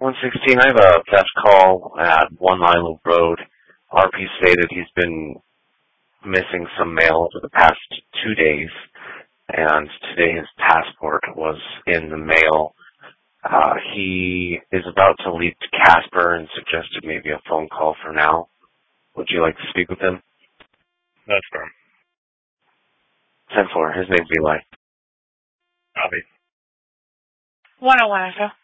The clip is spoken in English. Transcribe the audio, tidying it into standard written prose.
116, I have a theft call at One Lilo Road. RP stated he's been missing some mail over the past 2 days, and today his passport was in the mail. He is about to leave to Casper and suggested maybe a phone call for now. Would you like to speak with him? That's firm. 10-4. His name's Eli. Copy. 101 Echo.